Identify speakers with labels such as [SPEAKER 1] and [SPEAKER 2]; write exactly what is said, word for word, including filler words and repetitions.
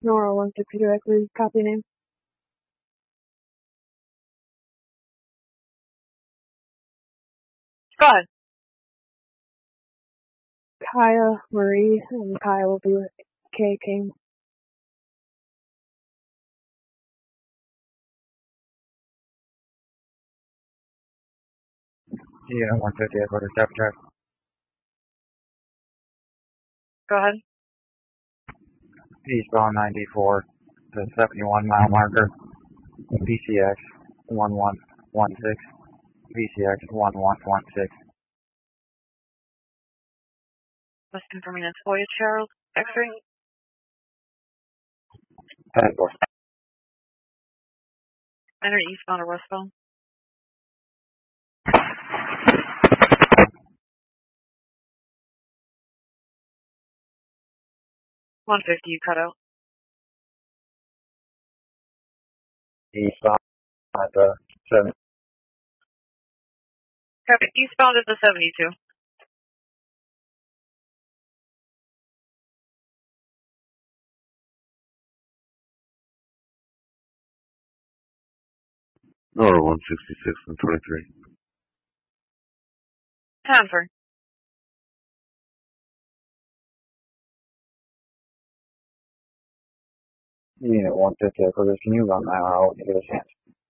[SPEAKER 1] Nora one sixty-two, I please copy name.
[SPEAKER 2] Go ahead.
[SPEAKER 1] Kaya Marie, and Kaya will be with K King.
[SPEAKER 3] Yeah, one fifty for the step check.
[SPEAKER 2] Go ahead.
[SPEAKER 3] Eastbound ninety-four, the seventy-one mile marker, V C X one one one six, V C X one one one six.
[SPEAKER 2] Just confirming it's Voyage Charles, X-ray.
[SPEAKER 3] Passport.
[SPEAKER 2] Enter eastbound or westbound. one fifty, you cut out.
[SPEAKER 3] Eastbound at the seven.
[SPEAKER 2] Copy. Eastbound is the seventy-two.
[SPEAKER 4] Nora one sixty-six and twenty-three.
[SPEAKER 2] Transfer.
[SPEAKER 3] Unit one fifty for this, can you run my hour out and give us a chance?